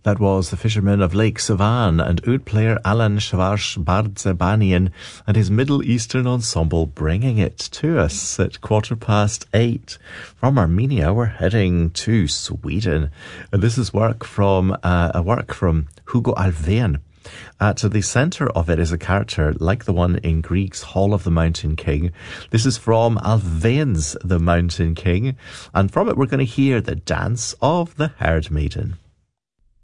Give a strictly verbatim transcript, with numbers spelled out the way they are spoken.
That was the Fishermen of Lake Sevan and oud player Alan Schwarzbardzebanyan and his Middle Eastern ensemble bringing it to us at quarter past eight. From Armenia, we're heading to Sweden. And this is work from uh, a work from Hugo Alfvén. At the centre of it is a character like the one in Grieg's Hall of the Mountain King. This is from Alfvén's The Mountain King, and from it we're going to hear the Dance of the Herd Maiden.